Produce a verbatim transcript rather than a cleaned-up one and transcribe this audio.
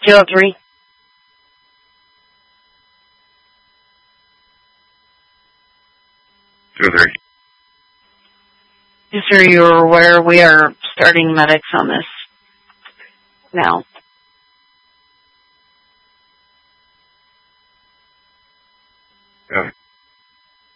two oh three. two oh three. Just so you're aware, we are starting medics on this now. Yeah.